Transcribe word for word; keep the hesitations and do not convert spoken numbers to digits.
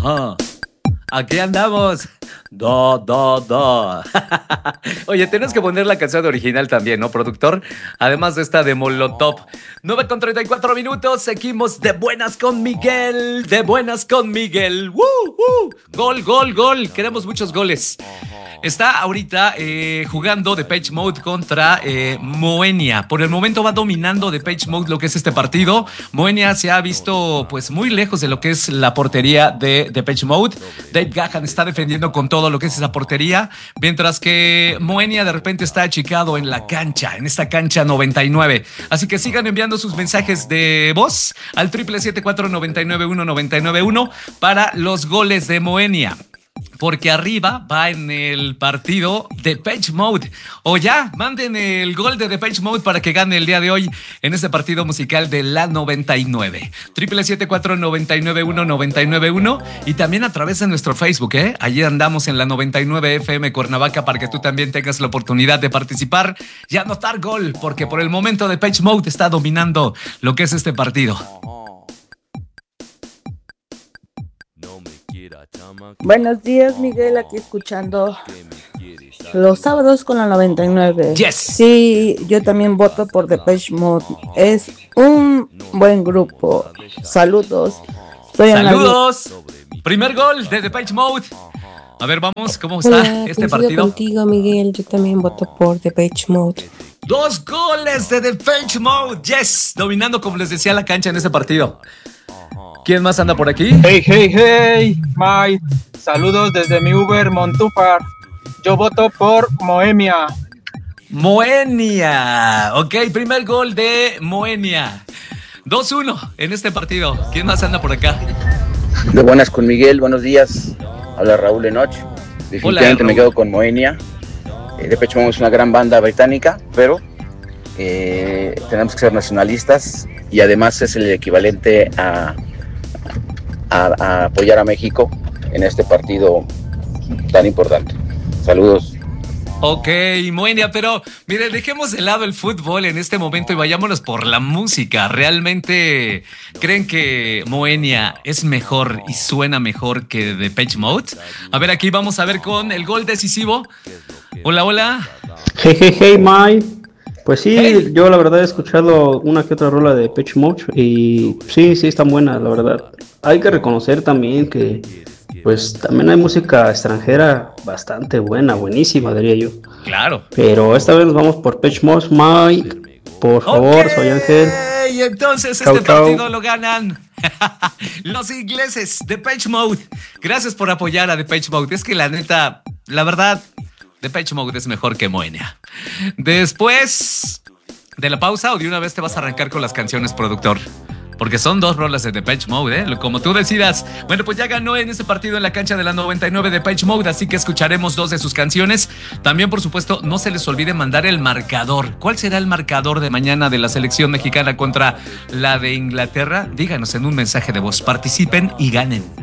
Ajá. Aquí andamos. Do, do, do. Oye, tenemos que poner la canción original también, ¿no, productor? Además de esta de Molotov. nueve con treinta y cuatro minutos. Seguimos de buenas con Miguel. De buenas con Miguel. ¡Woo, woo! Gol, gol, gol. Queremos muchos goles. Está ahorita eh, jugando Depeche Mode contra eh, Moenia. Por el momento va dominando Depeche Mode lo que es este partido. Moenia se ha visto pues muy lejos de lo que es la portería de Depeche Mode. Dave Gahan está defendiendo con todo lo que es esa portería, mientras que Moenia de repente está achicado en la cancha, en esta cancha noventa y nueve. Así que sigan enviando sus mensajes de voz al triple siete cuatro nueve nueve uno nueve nueve uno para los goles de Moenia. Porque arriba va en el partido Depeche Mode. O ya, manden el gol de Depeche Mode para que gane el día de hoy en este partido musical de la noventa y nueve. Triple siete cuatro nueve nueve uno nueve nueve uno y también a través de nuestro Facebook, ¿eh? Allí andamos en la noventa y nueve F M Cuernavaca para que tú también tengas la oportunidad de participar y anotar gol, porque por el momento Depeche Mode está dominando lo que es este partido. Buenos días, Miguel, aquí escuchando los sábados con la noventa y nueve. Yes. Sí, yo también voto por Depeche Mode. Es un buen grupo. Saludos. Estoy Saludos. Primer gol de Depeche Mode. A ver, vamos, ¿cómo está Hola, este partido? Contigo, Miguel, yo también voto por Depeche Mode. Dos goles de Depeche Mode. Yes, dominando, como les decía, la cancha en este partido. ¿Quién más anda por aquí? Hey, hey, hey, Mike. Saludos desde mi Uber Montúfar. Yo voto por Moenia. Moenia. Ok, primer gol de Moenia. dos uno en este partido. ¿Quién más anda por acá? De buenas con Miguel, buenos días. Habla Raúl Enoch. Definitivamente Hola, me quedo con Moenia. Eh, Depeche Mode es una gran banda británica, pero eh, tenemos que ser nacionalistas y además es el equivalente a... A, a apoyar a México en este partido tan importante. Saludos. Ok, Moenia, pero mire, dejemos de lado el fútbol en este momento y vayámonos por la música. ¿Realmente creen que Moenia es mejor y suena mejor que Depeche Mode? A ver, aquí vamos a ver con el gol decisivo. Hola, hola. Hey, hey, hey, Mike. Pues sí, hey. Yo la verdad he escuchado una que otra rola de Depeche Mode y sí, sí están buenas, la verdad. Hay que reconocer también que pues también hay música extranjera bastante buena, buenísima, diría yo. Claro. Pero esta vez nos vamos por Depeche Mode, Mike. Por favor, okay. Soy Ángel. Y entonces chau, este chau. partido lo ganan los ingleses, Depeche Mode. Gracias por apoyar a Depeche Mode. Es que la neta, la verdad, Depeche Mode es mejor que Moenia. Después de la pausa o de una vez te vas a arrancar con las canciones, productor. Porque son dos rolas de Depeche Mode, ¿eh? Como tú decidas. Bueno, pues ya ganó en ese partido en la cancha de la noventa y nueve Depeche Mode, así que escucharemos dos de sus canciones. También, por supuesto, no se les olvide mandar el marcador. ¿Cuál será el marcador de mañana de la selección mexicana contra la de Inglaterra? Díganos en un mensaje de voz. Participen y ganen.